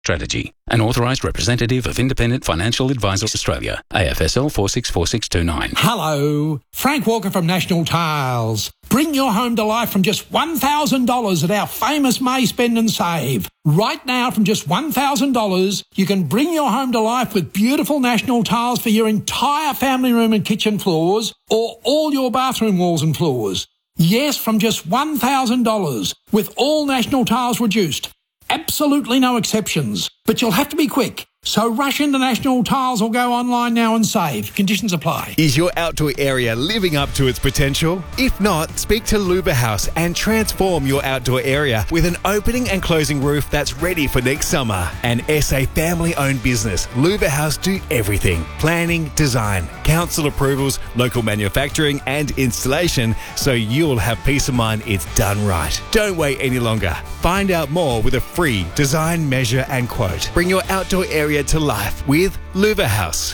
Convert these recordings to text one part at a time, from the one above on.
Strategy. An authorised representative of Independent Financial Advisors Australia. AFSL 464629. Hello, Frank Walker from National Tiles. Bring your home to life from just $1,000 at our famous May Spend and Save. Right now, from just $1,000, you can bring your home to life with beautiful National Tiles for your entire family room and kitchen floors, or all your bathroom walls and floors. Yes, from just $1,000, with all National Tiles reduced. Absolutely no exceptions. But you'll have to be quick. So rush into National Tiles or go online now and save. Conditions apply. Is your outdoor area living up to its potential? If not, speak to Luba House and transform your outdoor area with an opening and closing roof that's ready for next summer. An SA family-owned business, Luba House do everything. Planning, design, council approvals, local manufacturing and installation, so you'll have peace of mind it's done right. Don't wait any longer. Find out more with a free design, measure and quote. Bring your outdoor area to life with Luva House.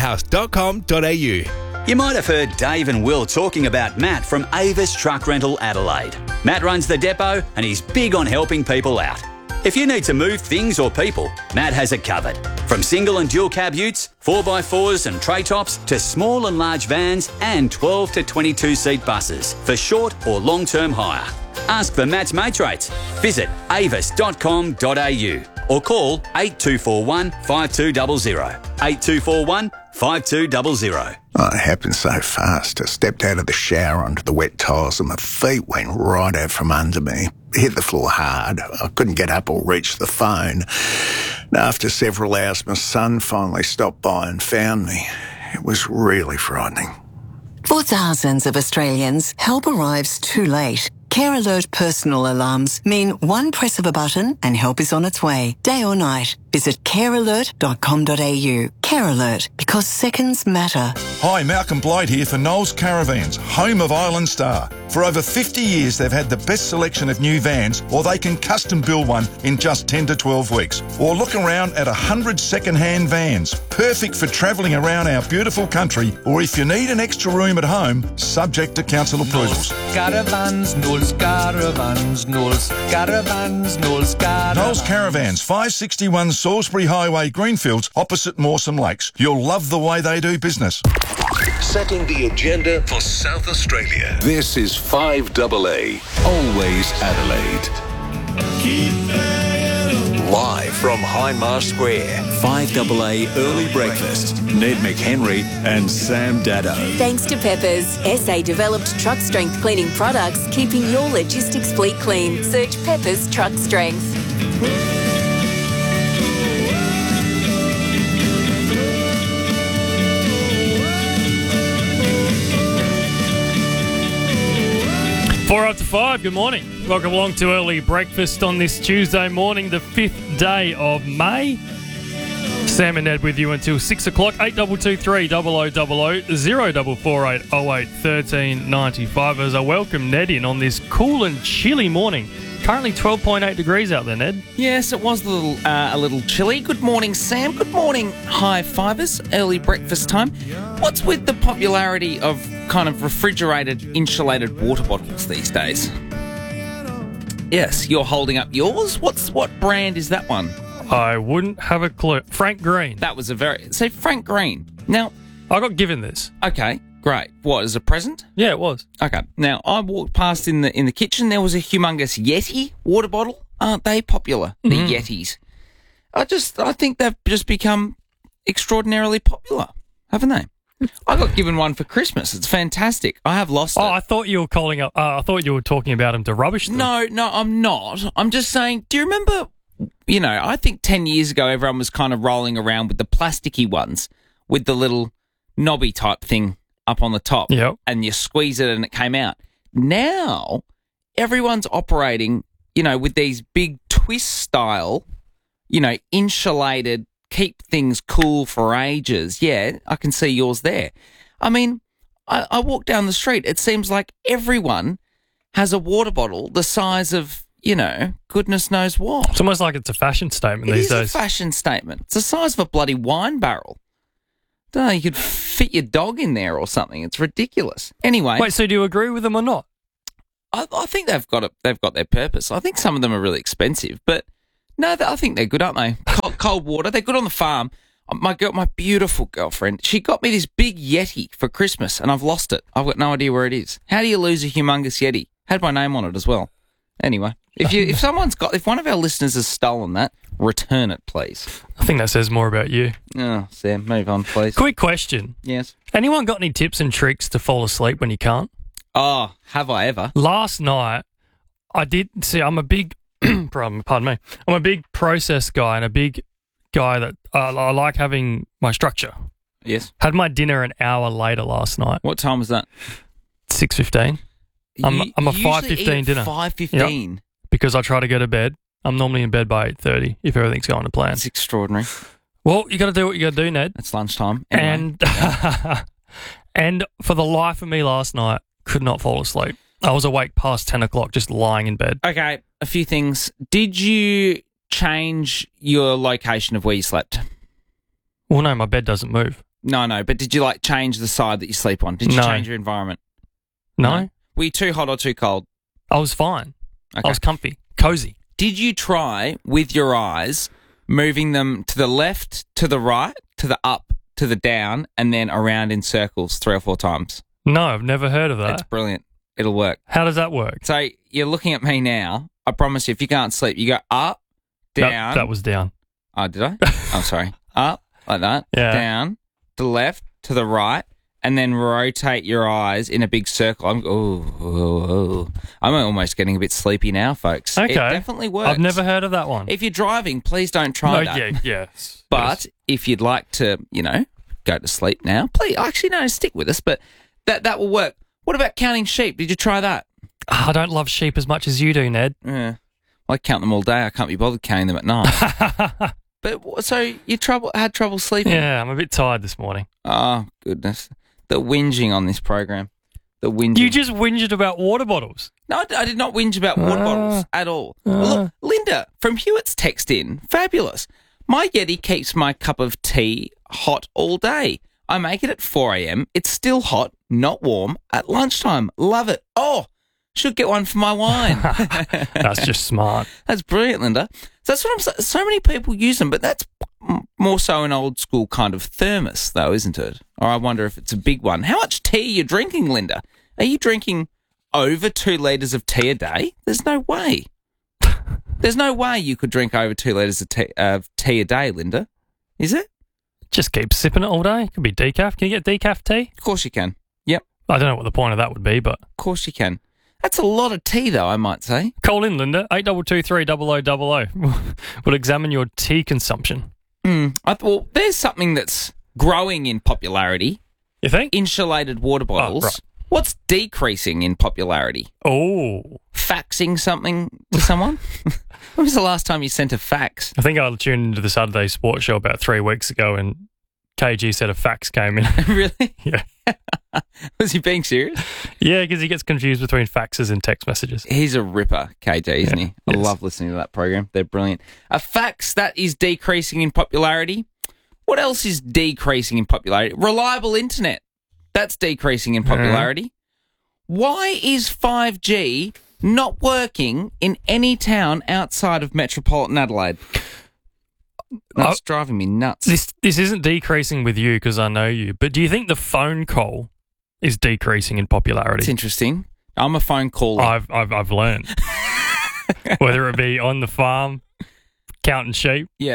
luvahouse.com.au. You might have heard Dave and Will talking about Matt from Avis Truck Rental Adelaide. Matt runs the depot and he's big on helping people out. If you need to move things or people, Matt has it covered. From single and dual cab utes, 4x4s and tray tops, to small and large vans and 12 to 22 seat buses for short or long-term hire. Ask for Matt's mates rates. Visit avis.com.au or call 8241 5200. 8241 5200. Oh, it happened so fast. I stepped out of the shower onto the wet tiles and my feet went right out from under me. Hit the floor hard. I couldn't get up or reach the phone. And after several hours, my son finally stopped by and found me. It was really frightening. For thousands of Australians, help arrives too late. Care Alert personal alarms mean one press of a button and help is on its way, day or night. Visit carealert.com.au. Care Alert, because seconds matter. Hi, Malcolm Blight here for Knowles Caravans, home of Island Star. For over 50 years, they've had the best selection of new vans, or they can custom build one in just 10 to 12 weeks. Or look around at 100 second-hand vans, perfect for travelling around our beautiful country, or if you need an extra room at home, subject to council approvals. Caravans, Knowles Caravans, Knowles Caravans, Knowles Caravans. Knowles Caravans, 561 Salisbury Highway, Greenfields, opposite Mawson Lakes. You'll love the way they do business. Setting the agenda for South Australia. This is 5AA, always Adelaide. Live from Hindmarsh Square. 5AA Early Breakfast. Ned McHenry and Sam Dado. Thanks to Peppers, SA developed truck strength cleaning products, keeping your logistics fleet clean. Search Peppers Truck Strength. Four up to 5, good morning. Welcome along to Early Breakfast on this Tuesday morning, the 5th day of May. Sam and Ned with you until 6 o'clock, 8223 0000 0448 08 1395 as I welcome Ned in on this cool and chilly morning. Currently 12.8 degrees out there, Ned. Yes, it was a little chilly. Good morning, Sam. Good morning, high fivers. Early breakfast time. What's with the popularity of kind of refrigerated, insulated water bottles these days? Yes, you're holding up yours. What brand is that one? I wouldn't have a clue. Frank Green. That was Frank Green. Now, I got given this. Okay. Great. What, as a present? Yeah, it was. Okay. Now, I walked past in the kitchen. There was a humongous Yeti water bottle. Aren't they popular? The Yetis. I think they've just become extraordinarily popular, haven't they? I got given one for Christmas. It's fantastic. I have lost it. I thought you were I thought you were talking about them to rubbish them. No, I'm not. I'm just saying, do you remember, I think 10 years ago everyone was kind of rolling around with the plasticky ones with the little knobby type thing up on the top, and you squeeze it and it came out. Now, everyone's operating, with these big twist style, insulated, keep things cool for ages. Yeah, I can see yours there. I mean, I walk down the street. It seems like everyone has a water bottle the size of, goodness knows what. It's almost like it's a fashion statement these days. It is a fashion statement. It's the size of a bloody wine barrel. Don't know, you could fit your dog in there or something. It's ridiculous. Anyway. Wait, so do you agree with them or not? I think they've got their purpose. I think some of them are really expensive, but No, I think they're good, aren't they? Cold water. They're good on the farm. My beautiful girlfriend, she got me this big Yeti for Christmas, and I've lost it. I've got no idea where it is. How do you lose a humongous Yeti? Had my name on it as well. Anyway, if one of our listeners has stolen that, return it, please. I think that says more about you. Oh, Sam, move on, please. Quick question. Yes. Anyone got any tips and tricks to fall asleep when you can't? Oh, have I ever? Last night, I did see. I'm a big, pardon me. I'm a big process guy and a big guy that I like having my structure. Yes. Had my dinner an hour later last night. What time was that? 6:15. I'm a 5:15 dinner. 5:15. Yep. Because I try to go to bed. I'm normally in bed by 8:30 if everything's going to plan. That's extraordinary. Well, you got to do what you got to do, Ned. It's lunchtime. Anyway. And for the life of me last night, could not fall asleep. I was awake past 10 o'clock, just lying in bed. Okay, a few things. Did you change your location of where you slept? Well, no, my bed doesn't move. No, but did you change the side that you sleep on? Did you change your environment? No. Were you too hot or too cold? I was fine. Okay. I was comfy, cozy. Did you try, with your eyes, moving them to the left, to the right, to the up, to the down, and then around in circles 3 or 4 times? No, I've never heard of that. That's brilliant. It'll work. How does that work? So you're looking at me now. I promise you, if you can't sleep, you go up, down. That was down. Oh, did I? I'm sorry. Up, like that. Yeah. Down, to the left, to the right, and then rotate your eyes in a big circle. I'm almost getting a bit sleepy now, folks. Okay. It definitely works. I've never heard of that one. If you're driving, please don't try that. Yes. But if you'd like to, go to sleep now, please, actually, no, stick with us, but that will work. What about counting sheep? Did you try that? I don't love sheep as much as you do, Ned. Yeah. I count them all day. I can't be bothered counting them at night. But so you had trouble sleeping? Yeah, I'm a bit tired this morning. Oh, goodness. The whinging on this program. The whinging. You just whinged about water bottles. No, I did not whinge about water bottles at all. Well, look, Linda from Hewitt's text in. Fabulous. My Yeti keeps my cup of tea hot all day. I make it at 4 a.m. It's still hot, not warm, at lunchtime. Love it. Oh, should get one for my wine. That's just smart. That's brilliant, Linda. So that's what I'm saying. So many people use them, but that's more so an old school kind of thermos, though, isn't it? Or I wonder if it's a big one. How much tea are you drinking, Linda? Are you drinking over 2 litres of tea a day? There's no way. There's no way you could drink over 2 litres of tea a day, Linda. Is it? Just keep sipping it all day. Could be decaf. Can you get decaf tea? Of course you can. Yep. I don't know what the point of that would be, but... Of course you can. That's a lot of tea, though, I might say. Call in, Linda. 8223 0000. We'll examine your tea consumption. Well, there's something that's growing in popularity. You think? Insulated water bottles. Right. What's decreasing in popularity? Oh. Faxing something to someone? When was the last time you sent a fax? I think I tuned into the Saturday Sports Show about 3 weeks ago and KG said a fax came in. Really? Yeah. Was he being serious? Yeah, because he gets confused between faxes and text messages. He's a ripper, KJ, isn't he? I Yes. love listening to that program. They're brilliant. A fax that is decreasing in popularity. What else is decreasing in popularity? Reliable internet. That's decreasing in popularity. Why is 5G not working in any town outside of metropolitan Adelaide? That's driving me nuts. This isn't decreasing with you because I know you, but do you think the phone call is decreasing in popularity? It's interesting. I'm a phone caller. I've learned. Whether it be on the farm, counting sheep. Yeah.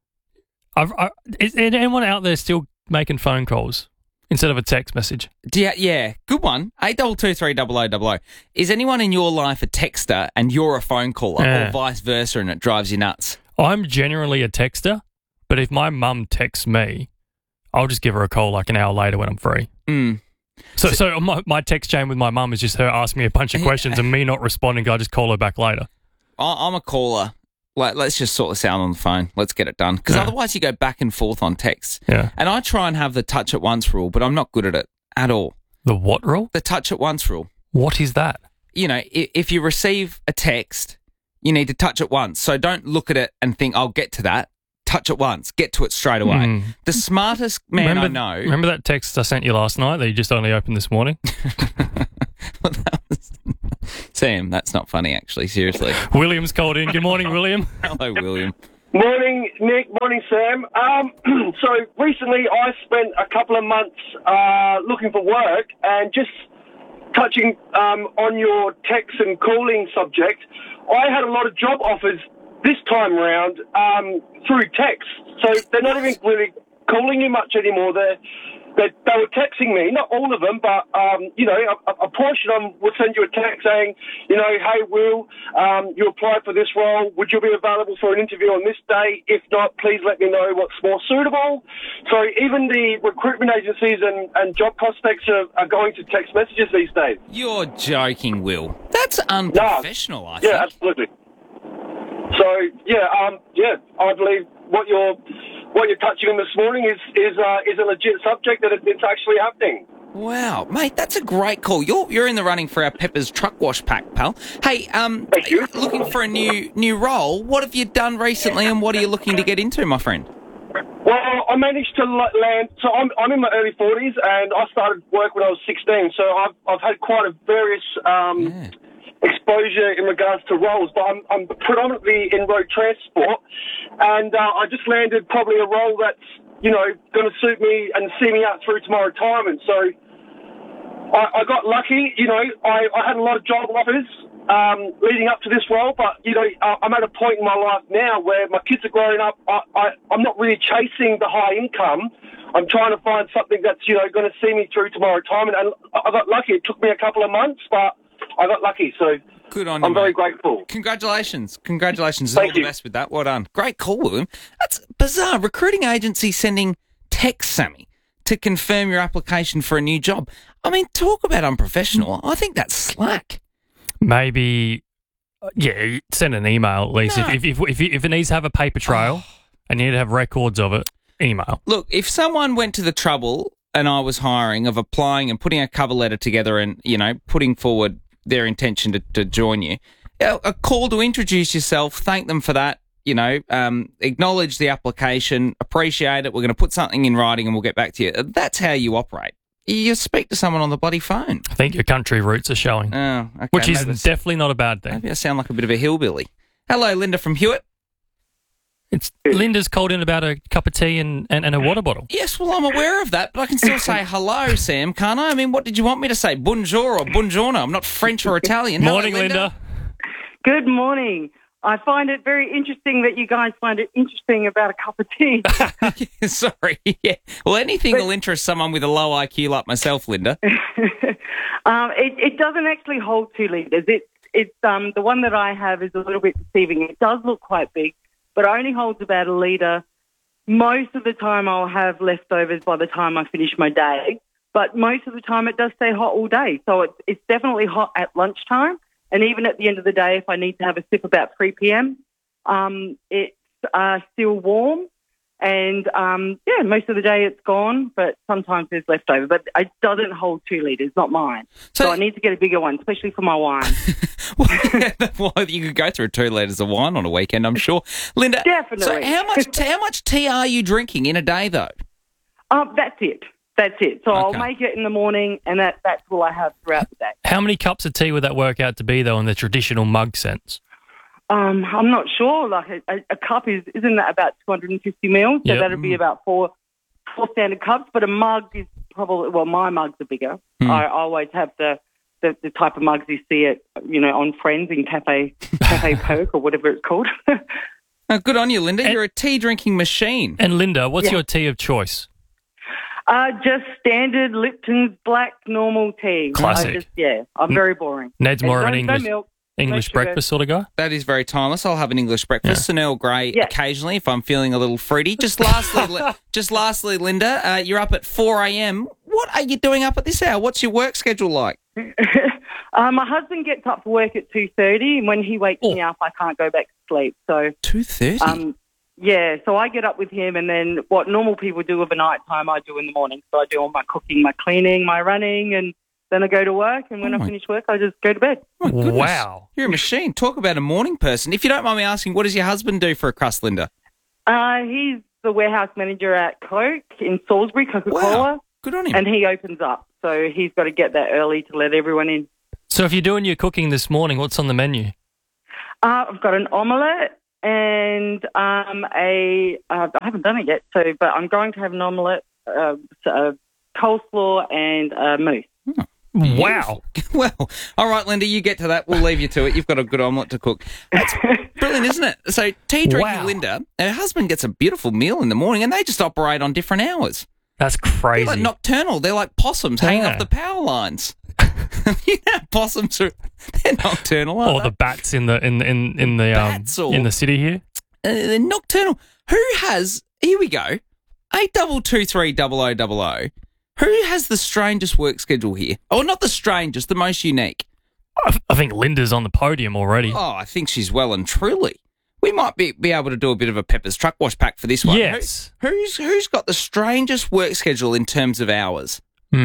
Is anyone out there still making phone calls instead of a text message? Yeah, good one. 8223 0000. Is anyone in your life a texter and you're a phone caller, or vice versa, and it drives you nuts? I'm generally a texter, but if my mum texts me, I'll just give her a call like an hour later when I'm free. So my text chain with my mum is just her asking me a bunch of questions and me not responding. I just call her back later. I'm a caller. Let's just sort this out on the phone. Let's get it done. Because otherwise you go back and forth on texts. Yeah. And I try and have the touch at once rule, but I'm not good at it at all. The what rule? The touch at once rule. What is that? You know, if you receive a text, you need to touch it once. So don't look at it and think, I'll get to that. Touch it once. Get to it straight away. The smartest man I know... Remember that text I sent you last night that you just only opened this morning? Sam, that's not funny, actually. Seriously. William's called in. Good morning, William. Hello, William. Morning, Nick. Morning, Sam. So recently I spent a couple of months looking for work, and just touching on your text and calling subject, I had a lot of job offers this time round through text. So they're not even really calling you much anymore. They were texting me, not all of them, but, a portion of them would send you a text saying, hey, Will, you applied for this role. Would you be available for an interview on this day? If not, please let me know what's more suitable. So even the recruitment agencies and job prospects are going to text messages these days. You're joking, Will. That's unprofessional, I think. Yeah, absolutely. So, I believe what you're touching on this morning is a legit subject, that it's actually happening. Wow, mate, that's a great call. You're in the running for our Peppers truck wash pack, pal. Hey, Thank you. Looking for a new role. What have you done recently, and what are you looking to get into, my friend? Well, I managed to land. So I'm in my early 40s, and I started work when I was 16. So I've had quite a various exposure in regards to roles, but I'm predominantly in road transport, and I just landed probably a role that's going to suit me and see me out through to my retirement. So I got lucky. I had a lot of job offers leading up to this role, but I'm at a point in my life now where my kids are growing up. I'm not really chasing the high income. I'm trying to find something that's going to see me through to my retirement, and I got lucky. It took me a couple of months, but I got lucky, so good on you. I'm very grateful. Congratulations. Congratulations. Thank all you. the best with that. Well done. Great call, William. That's bizarre. Recruiting agency sending text, Sammy, to confirm your application for a new job. I mean, talk about unprofessional. I think that's slack. Maybe, send an email at least. No. If it needs to have a paper trail and you need to have records of it, email. Look, if someone went to the trouble and I was hiring of applying and putting a cover letter together and, putting forward their intention to join you, a call to introduce yourself, thank them for that, acknowledge the application, appreciate it, we're going to put something in writing and we'll get back to you. That's how you operate. You speak to someone on the bloody phone. I think your country roots are showing. Oh, okay. Which is definitely not a bad thing. Maybe I sound like a bit of a hillbilly. Hello, Linda from Hewitt. Linda's called in about a cup of tea and a water bottle. Yes, well, I'm aware of that, but I can still say hello, Sam, can't I? I mean, what did you want me to say? Bonjour or buongiorno? I'm not French or Italian. Morning, Hello, Linda. Good morning. I find it very interesting that you guys find it interesting about a cup of tea. Sorry. Yeah. Well, anything will interest someone with a low IQ like myself, Linda. It doesn't actually hold 2 litres. It's the one that I have is a little bit deceiving. It does look quite big, but it only holds about 1 litre. Most of the time I'll have leftovers by the time I finish my day, but most of the time it does stay hot all day. So it's definitely hot at lunchtime, and even at the end of the day, if I need to have a sip about 3 p.m., it's still warm. And, most of the day it's gone, but sometimes there's leftover. But it doesn't hold 2 litres, not mine. So I need to get a bigger one, especially for my wine. Well, you could go through 2 litres of wine on a weekend, I'm sure. Linda, definitely. So how much tea are you drinking in a day, though? That's it. So I'll make it in the morning, and that's all I have throughout the day. How many cups of tea would that work out to be, though, in the traditional mug sense? I'm not sure. Like a cup isn't that about 250 mils? So that'd be about four standard cups. But a mug is probably, my mugs are bigger. I always have the type of mugs you see at on Friends in Cafe Perk or whatever it's called. Good on you, Linda. You're a tea drinking machine. And Linda, what's your tea of choice? Just standard Lipton's black normal tea. Classic. I'm very boring. Ned's more of an No milk. English breakfast sort of guy? That is very timeless. I'll have an English breakfast, an Earl Grey occasionally if I'm feeling a little fruity. Just lastly, Linda, you're up at 4 a.m. What are you doing up at this hour? What's your work schedule like? My husband gets up for work at 2:30, and when he wakes me up, I can't go back to sleep. So 2:30? So I get up with him, and then what normal people do of a night time, I do in the morning. So I do all my cooking, my cleaning, my running, and then I go to work, and when I finish work, I just go to bed. Oh, my goodness. Wow. You're a machine. Talk about a morning person. If you don't mind me asking, what does your husband do for a crust, Linda? He's the warehouse manager at Coke in Salisbury, Coca-Cola. Wow. Good on him. And he opens up, so he's got to get there early to let everyone in. So if you're doing your cooking this morning, what's on the menu? I've got an omelette and I haven't done it yet, but I'm going to have an omelette, coleslaw and mousse. Wow. Well, all right, Linda, you get to that. We'll leave you to it. You've got a good omelette to cook. That's brilliant, isn't it? So tea drinking Linda, her husband gets a beautiful meal in the morning and they just operate on different hours. That's crazy. They're like nocturnal. They're like possums hanging off the power lines. You know, possums they're nocturnal, aren't or the bats in the city here. They're nocturnal. Here we go, 82230000. Who has the strangest work schedule here? Oh, not the strangest, the most unique. I think Linda's on the podium already. Oh, I think she's well and truly. We might be able to do a bit of a Pepper's Truck Wash pack for this one. Yes. Who's got the strangest work schedule in terms of hours?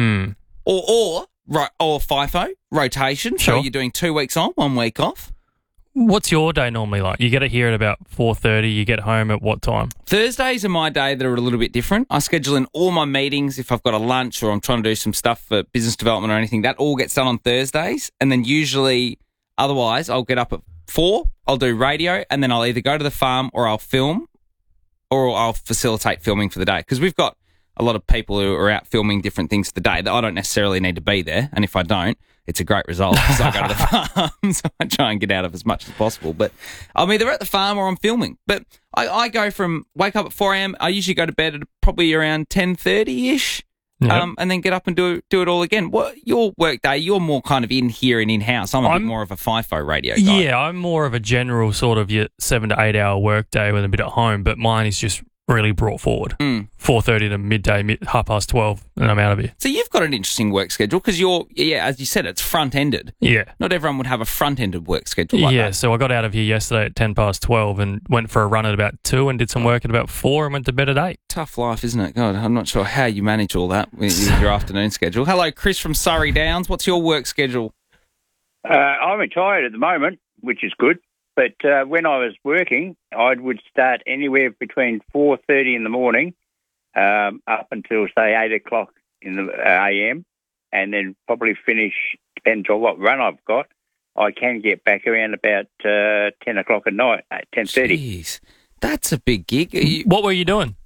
Or FIFO, rotation, Sure. so you're doing 2 weeks on, 1 week off. What's your day normally like? You get it here at about 4:30. You get home at what time? Thursdays are my day that are a little bit different. I schedule in all my meetings. If I've got a lunch or I'm trying to do some stuff for business development or anything, that all gets done on Thursdays. And then usually, otherwise, I'll get up at 4, I'll do radio, and then I'll either go to the farm or I'll film or I'll facilitate filming for the day. Because we've got a lot of people who are out filming different things for the day that I don't necessarily need to be there. And if I don't, it's a great result because I go to the farm, so I try and get out of as much as possible. But I'm either at the farm or I'm filming. But I go from wake up at 4 a.m. I usually go to bed at probably around 10:30ish, and then get up and do it all again. What your work day? You're more kind of in here and in house. I'm bit more of a FIFO radio guy. Yeah, I'm more of a general sort of 7 to 8 hour work day with a bit at home, but mine is just really brought forward. 4:30 to midday, 12:30, and I'm out of here. So you've got an interesting work schedule because as you said, it's front-ended. Yeah. Not everyone would have a front-ended work schedule like that. So I got out of here yesterday at 12:10 and went for a run at about 2 and did some work at about 4 and went to bed at 8. Tough life, isn't it? God, I'm not sure how you manage all that with your afternoon schedule. Hello, Chris from Surrey Downs. What's your work schedule? I'm retired at the moment, which is good. But when I was working, I would start anywhere between 4:30 in the morning up until, say, 8 o'clock in the a.m., and then probably finish, depends on what run I've got. I can get back around about 10 o'clock at night, 10:30. Jeez, that's a big gig. What were you doing?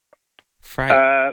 I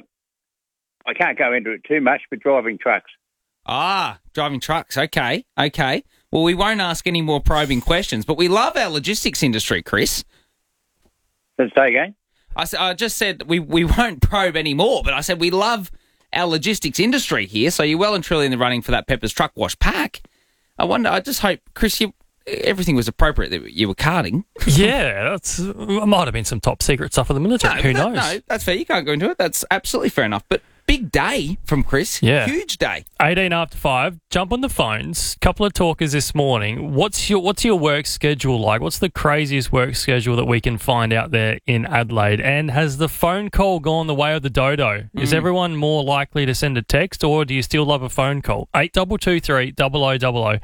can't go into it too much, but driving trucks. Driving trucks. Okay. Well, we won't ask any more probing questions, but we love our logistics industry, Chris. Let's say again? I just said we won't probe anymore, but I said we love our logistics industry here, so you're well and truly in the running for that Pepper's Truck Wash pack. I just hope, Chris, everything was appropriate that you were carting. Yeah, it might have been some top secret stuff for the military. Who knows? No, that's fair. You can't go into it. That's absolutely fair enough. But big day from Chris. Yeah. Huge day. 18 after 5. Jump on the phones. Couple of talkers this morning. What's your work schedule like? What's the craziest work schedule that we can find out there in Adelaide? And has the phone call gone the way of the dodo? Is everyone more likely to send a text, or do you still love a phone call? 8223 0000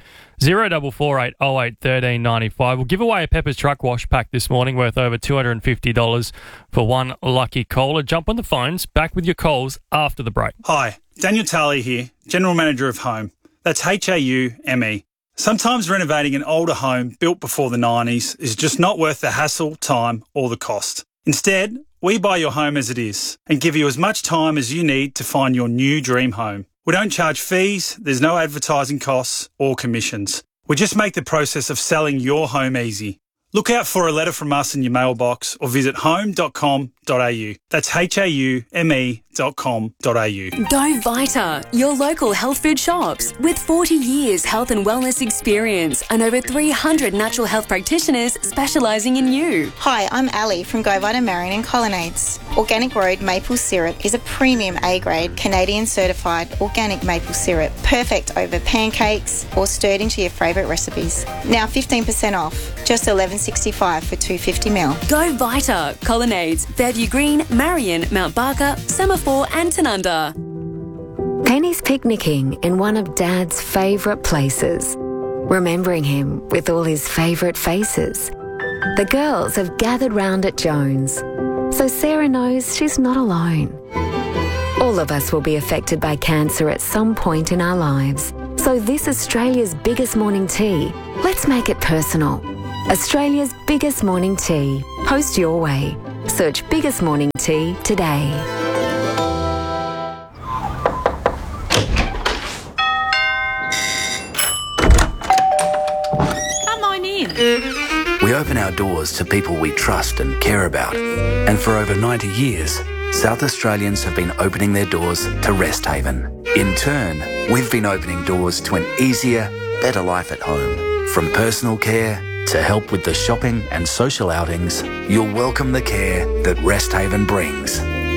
0448 08 13 95. We'll give away a Pepper's Truck Wash pack this morning worth over $250 for one lucky caller. Jump on the phones. Back with your calls after the break. Hi, Daniel Talley here, General Manager of Home. That's HAUME. Sometimes renovating an older home built before the 90s is just not worth the hassle, time or the cost. Instead, we buy your home as it is and give you as much time as you need to find your new dream home. We don't charge fees, there's no advertising costs or commissions. We just make the process of selling your home easy. Look out for a letter from us in your mailbox or visit home.com.au. That's HAUME.com.au. Go Vita, your local health food shops. With 40 years health and wellness experience and over 300 natural health practitioners specialising in you. Hi, I'm Ali from Go Vita Marion and Colonnades. Organic Road Maple Syrup is a premium A-grade Canadian certified organic maple syrup, perfect over pancakes or stirred into your favourite recipes. Now 15% off, just $11.65 for 250ml. Go Vita, Colonnades, Fairview Green, Marion, Mount Barker, Semaphore and Tanunda. Penny's picnicking in one of Dad's favourite places, remembering him with all his favourite faces. The girls have gathered round at Jones, so Sarah knows she's not alone. All of us will be affected by cancer at some point in our lives, So this Australia's biggest morning tea, let's make it personal. Australia's biggest morning tea. Post your way. Search Biggest Morning Tea today. Come on in. We open our doors to people we trust and care about. And for over 90 years, South Australians have been opening their doors to Rest Haven. In turn, we've been opening doors to an easier, better life at home. From personal care to help with the shopping and social outings, you'll welcome the care that Rest Haven brings.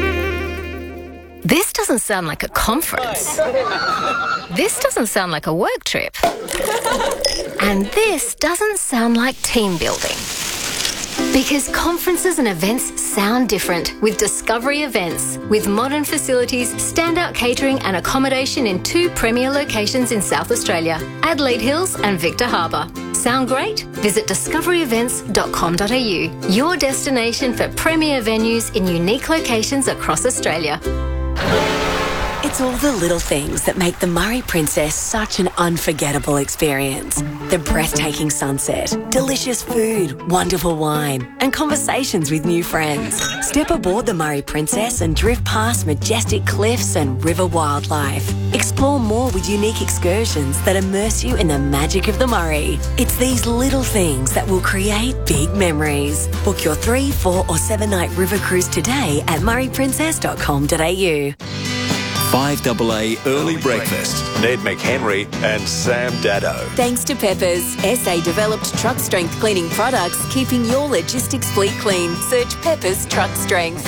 This doesn't sound like a conference. This doesn't sound like a work trip. And this doesn't sound like team building. Because conferences and events sound different with Discovery Events. With modern facilities, standout catering and accommodation in 2 premier locations in South Australia, Adelaide Hills and Victor Harbour. Sound great? Visit discoveryevents.com.au, your destination for premier venues in unique locations across Australia. It's all the little things that make the Murray Princess such an unforgettable experience. The breathtaking sunset, delicious food, wonderful wine, and conversations with new friends. Step aboard the Murray Princess and drift past majestic cliffs and river wildlife. Explore more with unique excursions that immerse you in the magic of the Murray. It's these little things that will create big memories. Book your 3, 4 or 7 night river cruise today at murrayprincess.com.au. 5AA Early Breakfast. Ned McHenry and Sam Dado. Thanks to Peppers, SA-developed truck strength cleaning products, keeping your logistics fleet clean. Search Peppers Truck Strength.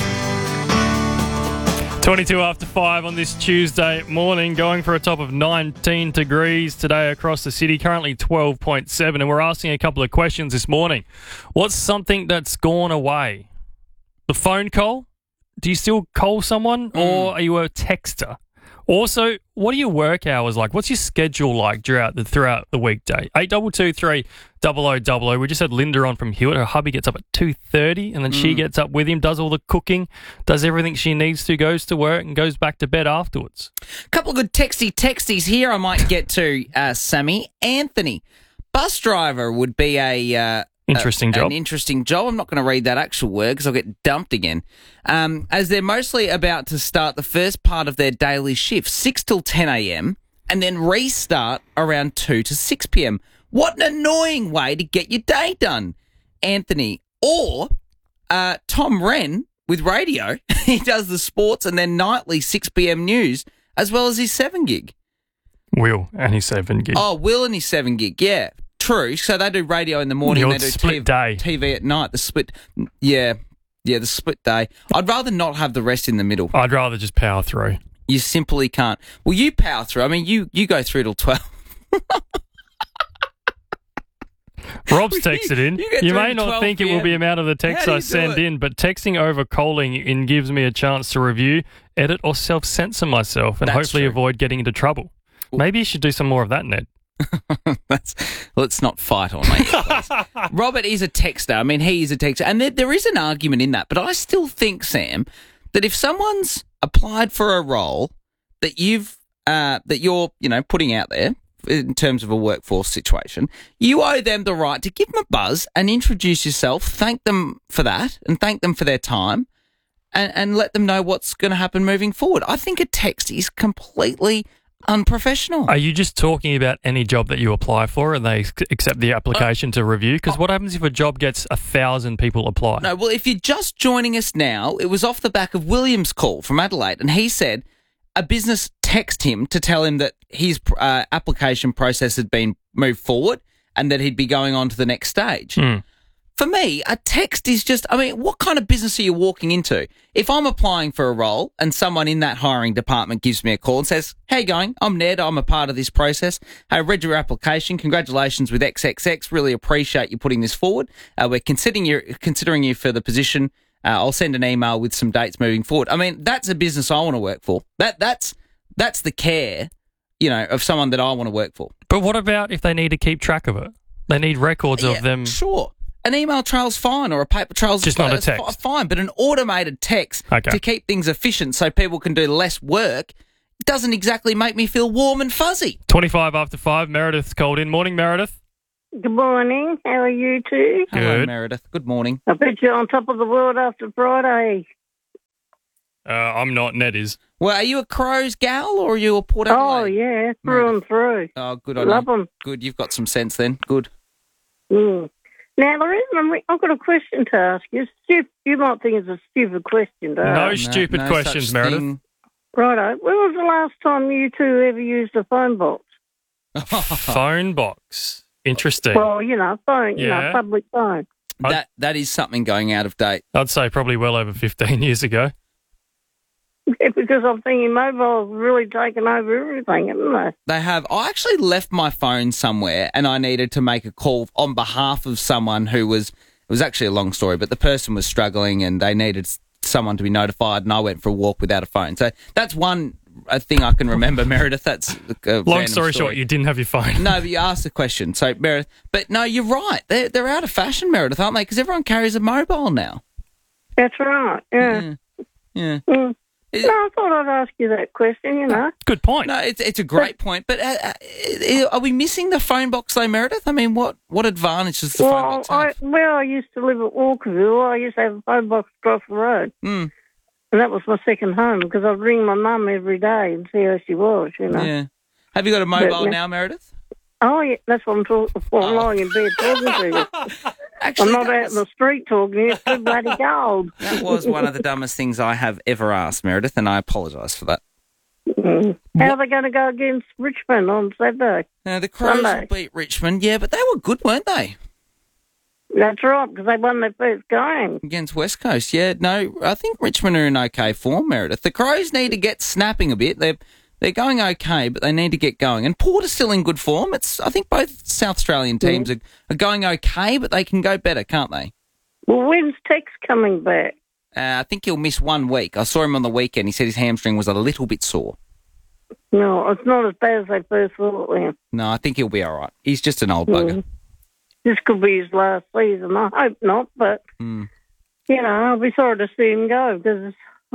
22 after 5 on this Tuesday morning, going for a top of 19 degrees today across the city, currently 12.7, and we're asking a couple of questions this morning. What's something that's gone away? The phone call? Do you still call someone, or are you a texter? Also, what are your work hours like? What's your schedule like throughout the weekday? 8223 0000. We just had Linda on from Hewitt. Her hubby gets up at 2:30, and then she gets up with him, does all the cooking, does everything she needs to, goes to work, and goes back to bed afterwards. A couple of good texties here I might get to, Sammy. Anthony, bus driver would be Interesting job. An interesting job. I'm not going to read that actual word because I'll get dumped again. As they're mostly about to start the first part of their daily shift, 6 till 10 a.m, and then restart around 2 to 6 p.m. What an annoying way to get your day done, Anthony. Or Tom Wren with radio. He does the sports and then nightly 6 p.m. news, as well as his 7 gig. Will and his 7 gig. Oh, Will and his 7 gig, yeah. True. So they do radio in the morning, and they do split day. TV at night. The split, the split day. I'd rather not have the rest in the middle. I'd rather just power through. You simply can't. Well, you power through. I mean, you go through till 12. Rob's texted in. You may not think it will be amount of the text I send in, but texting over calling in gives me a chance to review, edit, or self-censor myself, and hopefully avoid getting into trouble. Maybe you should do some more of that, Ned. Let's not fight on it. Robert is a texter. I mean, he is a texter. And there is an argument in that. But I still think, Sam, that if someone's applied for a role that you're putting out there in terms of a workforce situation, you owe them the right to give them a buzz and introduce yourself, thank them for that and thank them for their time and let them know what's going to happen moving forward. I think a text is completely unprofessional. Are you just talking about any job that you apply for and they accept the application to review? Because what happens if a job gets 1,000 people apply? No, well, if you're just joining us now, it was off the back of William's call from Adelaide, and he said a business texted him to tell him that his application process had been moved forward and that he'd be going on to the next stage. For me, a text is just, I mean, what kind of business are you walking into? If I'm applying for a role and someone in that hiring department gives me a call and says, "How you going? I'm Ned. I'm a part of this process. I read your application. Congratulations with XXX. Really appreciate you putting this forward. We're considering you for the position. I'll send an email with some dates moving forward." I mean, that's a business I want to work for. That's the care, of someone that I want to work for. But what about if they need to keep track of it? They need records of them. Sure. An email trail's fine, or a paper trail's just not a text. Fine, but an automated text to keep things efficient so people can do less work, doesn't exactly make me feel warm and fuzzy. 25 after 5, Meredith's called in. Morning, Meredith. Good morning. How are you two? Hello, Good. Meredith. Good morning. I bet you're on top of the world after Friday. I'm not, Ned is. Well, are you a Crows gal or are you a Port Adelaide? Oh, yeah, through and through. Oh, good on Love you. them. Good, you've got some sense then. Good. Mm. Now, the reason I've got a question to ask you. You might think it's a stupid question to No ask. stupid questions, Meredith. Righto. When was the last time you two ever used a phone box? Phone box. Interesting. Well, phone, Yeah. public phone. That is something going out of date. I'd say probably well over 15 years ago. Yeah, because I'm thinking mobile's really taken over everything, haven't they? They have. I actually left my phone somewhere and I needed to make a call on behalf of someone who was, it was actually a long story, but the person was struggling and they needed someone to be notified and I went for a walk without a phone. So that's one thing I can remember, Meredith. That's a Long story short, you didn't have your phone. No, but you asked the question. So, Meredith, but no, you're right. They're out of fashion, Meredith, aren't they? Because everyone carries a mobile now. That's right, yeah. Yeah. Mm. No, I thought I'd ask you that question, Good point. No, it's a great point. But are we missing the phone box, though, Meredith? I mean, what advantage does the phone box have? I used to live at Walkerville. I used to have a phone box across the road. Mm. And that was my second home because I'd ring my mum every day and see how she was, Yeah. Have you got a mobile now, Meredith? Oh, yeah, that's what I'm talking for. I'm lying in bed talking to you. Actually, I'm not out in the street talking. It's too bloody cold. That was one of the dumbest things I have ever asked, Meredith, and I apologise for that. Mm. How are they going to go against Richmond on Saturday? Now, the Crows Sunday. will beat Richmond, yeah, but they were good, weren't they? That's right, because they won their first game. Against West Coast, yeah. No, I think Richmond are in okay form, Meredith. The Crows need to get snapping a bit. They're going okay, but they need to get going. And Port is still in good form. I think both South Australian teams are going okay, but they can go better, can't they? Well, when's Tex coming back? I think he'll miss 1 week. I saw him on the weekend. He said his hamstring was a little bit sore. No, it's not as bad as they first thought, Liam. No, I think he'll be all right. He's just an old bugger. This could be his last season. I hope not, but, I'll be sorry to see him go because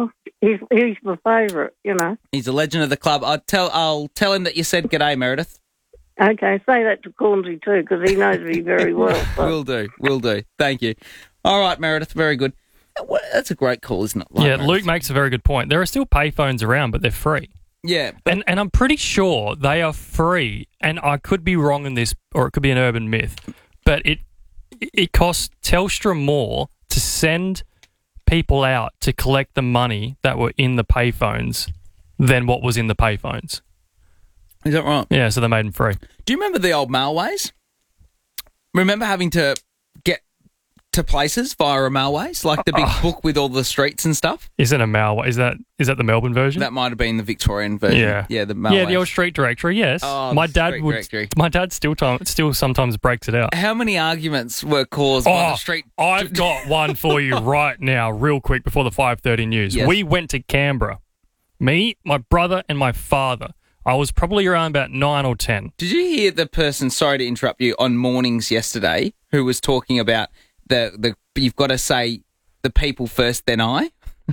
he's my favourite, He's a legend of the club. I'll tell him that you said g'day, Meredith. Okay, say that to Cornsey too because he knows me very well. So. Will do. Thank you. All right, Meredith, very good. That's a great call, isn't it? Yeah, Luke makes a very good point. There are still payphones around, but they're free. Yeah. And I'm pretty sure they are free, and I could be wrong in this, or it could be an urban myth, but it costs Telstra more to send people out to collect the money that were in the payphones than what was in the payphones. Is that right? Yeah, so they made them free. Do you remember the old mailways? Remember having to get to places via a mailways, like the big book with all the streets and stuff? Isn't a mailway? Is that the Melbourne version? That might have been the Victorian version. Yeah, the mailways. Yeah, the old street directory. Yes, my dad still sometimes breaks it out. How many arguments were caused by the street? I've got one for you right now, real quick before the 5:30 news. Yes. We went to Canberra. Me, my brother, and my father. I was probably around about 9 or 10. Did you hear the person? Sorry to interrupt you. On Mornings yesterday, who was talking about the you've got to say the people first, then I.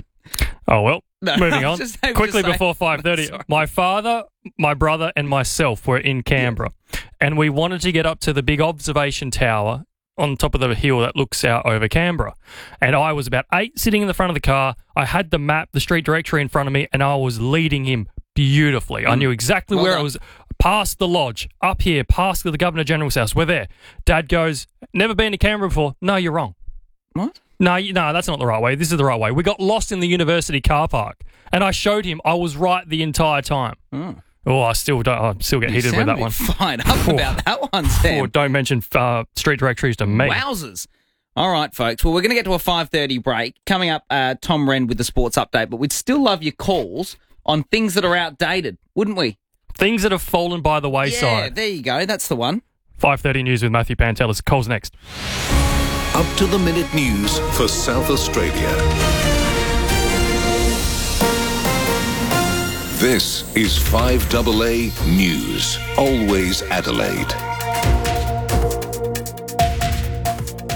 Oh, well, No, moving I'm on. just Quickly saying. before 5:30, my father, my brother, and myself were in Canberra, and we wanted to get up to the big observation tower on top of the hill that looks out over Canberra. And I was about 8, sitting in the front of the car. I had the map, the street directory in front of me, and I was leading him beautifully. I knew exactly where it was. Past the lodge, up here, past the Governor General's house. We're there. Dad goes, never been to Canberra before. No, you're wrong. What? No, that's not the right way. This is the right way. We got lost in the university car park, and I showed him I was right the entire time. Oh, I still get heated with that one. Fired up about that one, Sam. Oh, don't mention street directories to me. Wowzers. All right, folks. Well, we're going to get to a 5:30 break. Coming up, Tom Wren with the sports update, but we'd still love your calls on things that are outdated, wouldn't we? Things that have fallen by the wayside. Yeah, there you go. That's the one. 5:30 news with Matthew Pantelis. Calls next. Up to the minute news for South Australia. This is 5AA News. Always Adelaide.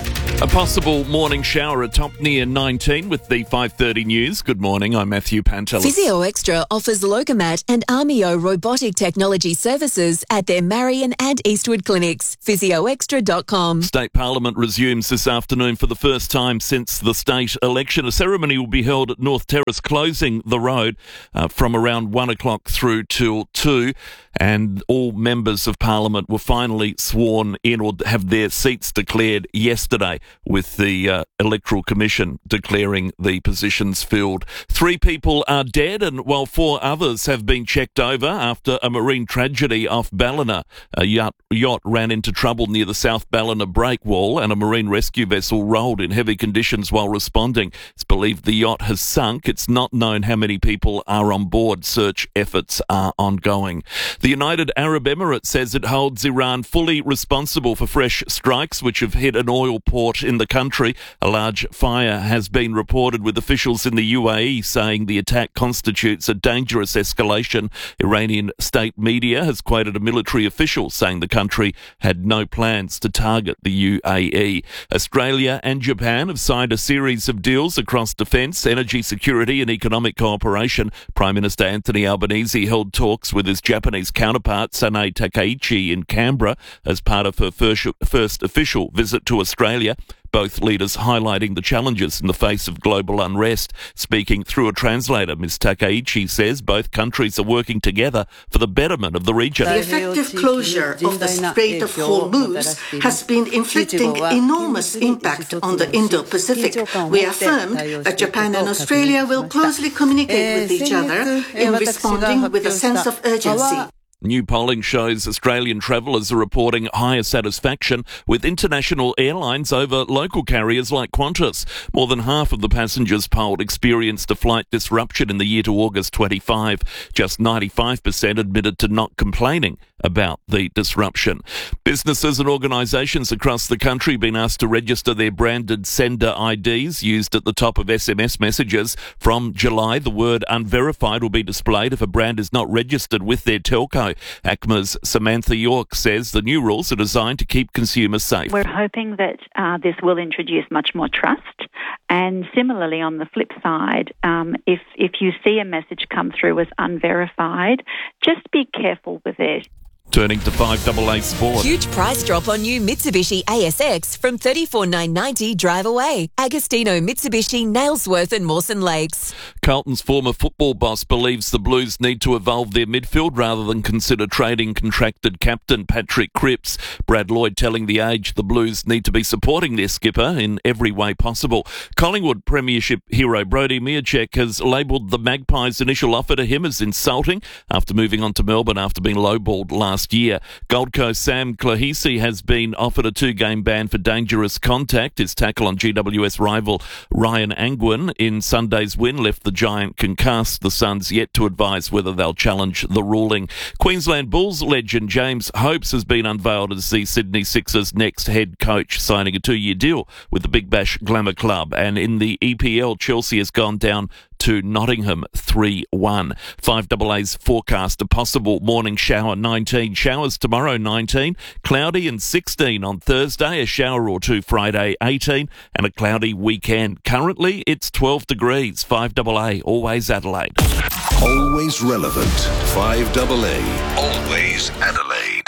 A possible morning shower atop near 19 with the 5:30 news. Good morning, I'm Matthew Pantelis. Physio Extra offers Logomat and Armio robotic technology services at their Marion and Eastwood clinics. physioextra.com. State Parliament resumes this afternoon for the first time since the state election. A ceremony will be held at North Terrace, closing the road from around 1 o'clock through till 2, and all members of Parliament were finally sworn in or have their seats declared yesterday, with the Electoral Commission declaring the positions filled. 3 people are dead, and while 4 others have been checked over after a marine tragedy off Ballina. A yacht ran into trouble near the South Ballina breakwall, and a marine rescue vessel rolled in heavy conditions while responding. It's believed the yacht has sunk. It's not known how many people are on board. Search efforts are ongoing. The United Arab Emirates says it holds Iran fully responsible for fresh strikes which have hit an oil port in the country. A large fire has been reported, with officials in the UAE saying the attack constitutes a dangerous escalation. Iranian state media has quoted a military official saying the country had no plans to target the UAE. Australia and Japan have signed a series of deals across defence, energy security and economic cooperation. Prime Minister Anthony Albanese held talks with his Japanese counterpart Sanae Takaichi in Canberra as part of her first official visit to Australia. Both leaders highlighting the challenges in the face of global unrest. Speaking through a translator, Ms. Takaichi says both countries are working together for the betterment of the region. The effective closure of the Strait of Hormuz has been inflicting enormous impact on the Indo-Pacific. We affirmed that Japan and Australia will closely communicate with each other in responding with a sense of urgency. New polling shows Australian travellers are reporting higher satisfaction with international airlines over local carriers like Qantas. More than half of the passengers polled experienced a flight disruption in the year to August 25. Just 95% admitted to not complaining about the disruption. Businesses and organisations across the country have been asked to register their branded sender IDs used at the top of SMS messages. From July, the word unverified will be displayed if a brand is not registered with their telco. ACMA's Samantha York says the new rules are designed to keep consumers safe. We're hoping that this will introduce much more trust. And similarly, on the flip side, if you see a message come through as unverified, just be careful with it. Turning to 5AA Sport. Huge price drop on new Mitsubishi ASX from $34,990 drive away. Agostino Mitsubishi, Nailsworth and Mawson Lakes. Carlton's former football boss believes the Blues need to evolve their midfield rather than consider trading contracted captain Patrick Cripps. Brad Lloyd telling The Age the Blues need to be supporting their skipper in every way possible. Collingwood Premiership hero Brodie Mihocek has labelled the Magpies' initial offer to him as insulting after moving on to Melbourne after being lowballed last year. Gold Coast Sam Clahisi has been offered a 2-game ban for dangerous contact. His tackle on GWS rival Ryan Angwin in Sunday's win left the Giant concussed. The Suns yet to advise whether they'll challenge the ruling. Queensland Bulls legend James Hopes has been unveiled as the Sydney Sixers' next head coach, signing a 2-year deal with the Big Bash Glamour Club. And in the EPL, Chelsea has gone down to Nottingham 3-1. 5AA's forecast: a possible morning shower 19, showers tomorrow 19, cloudy and 16 on Thursday, a shower or 2 Friday 18, and a cloudy weekend. Currently it's 12 degrees. 5AA, always Adelaide. Always relevant. 5AA, always Adelaide.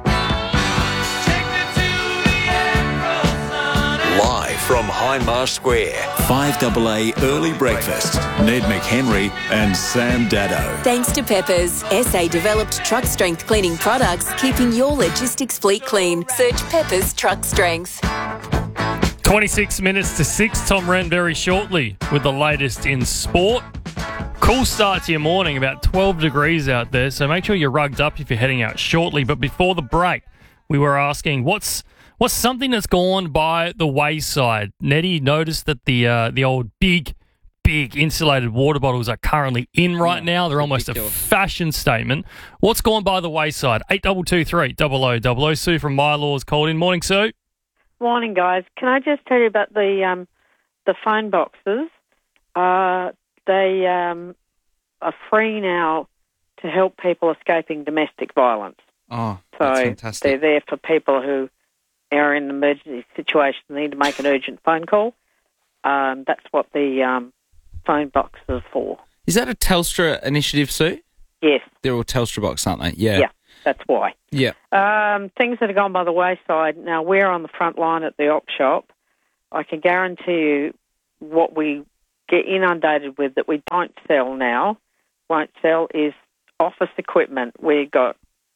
Live from Hindmarsh Square, 5AA Early Breakfast. Ned McHenry and Sam Dado. Thanks to Peppers, SA-developed truck strength cleaning products, keeping your logistics fleet clean. Search Peppers Truck Strength. 26 minutes to 6. Tom Wren very shortly with the latest in sport. Cool start to your morning, about 12 degrees out there, so make sure you're rugged up if you're heading out shortly. But before the break, we were asking, what's something that's gone by the wayside? Nettie noticed that the old big insulated water bottles are currently in right now. They're almost a fashion statement. What's gone by the wayside? 8223 0000. Sue from Mylaw's called in. Morning, Sue. Morning, guys. Can I just tell you about the phone boxes? They are free now to help people escaping domestic violence. Oh, so that's fantastic. they're there for people who are in an emergency situation and need to make an urgent phone call, that's what the phone boxes are for. Is that a Telstra initiative, Sue? Yes. They're all Telstra box, aren't they? Yeah. Yeah, that's why. Yeah. Things that have gone by the wayside. Now, we're on the front line at the op shop. I can guarantee you what we get inundated with that we don't sell now, won't sell, is office equipment. We've got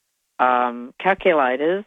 calculators,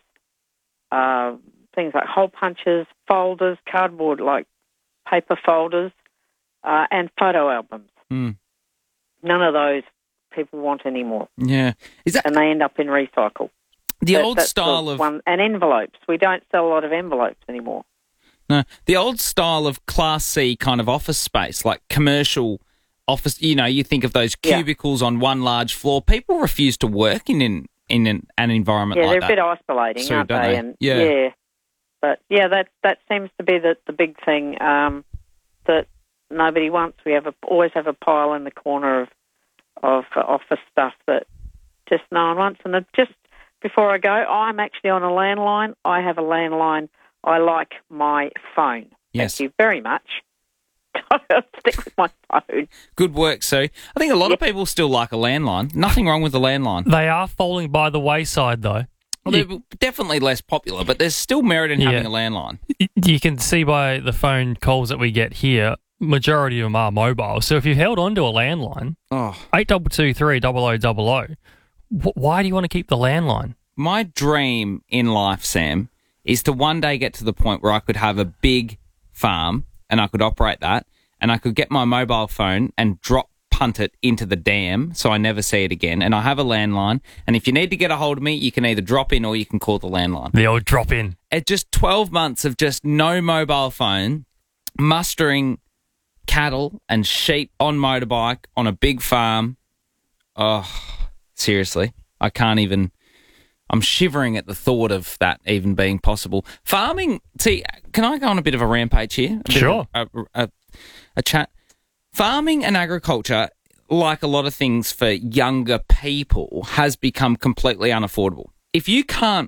things like hole punches, folders, cardboard like paper folders, and photo albums. Mm. None of those people want anymore. Yeah. And they end up in recycle. That's and envelopes. We don't sell a lot of envelopes anymore. No, the old style of Class C kind of office space, like commercial office, you think of those cubicles on one large floor. People refuse to work in an environment like that. Yeah, they're a bit isolating, aren't they? And But, that seems to be the big thing that nobody wants. We always have a pile in the corner of office stuff that just no one wants. And just before I go, I'm actually on a landline. I have a landline. I like my phone. Yes. Thank you very much. I'll stick with my phone. Good work, Sue. I think a lot of people still like a landline. Nothing wrong with the landline. They are falling by the wayside, though. Well, they're definitely less popular, but there's still merit in having a landline. You can see by the phone calls that we get here, majority of them are mobile. So if you held on to a landline, 8223 0000, why do you want to keep the landline? My dream in life, Sam, is to one day get to the point where I could have a big farm and I could operate that and I could get my mobile phone and punt it into the dam so I never see it again. And I have a landline, and if you need to get a hold of me, you can either drop in or you can call the landline. The old drop in. It's just 12 months of just no mobile phone, mustering cattle and sheep on motorbike on a big farm. Oh, seriously, I can't even... I'm shivering at the thought of that even being possible. Farming, see, can I go on a bit of a rampage here? Sure. A chat. Farming and agriculture, like a lot of things for younger people, has become completely unaffordable. If you can't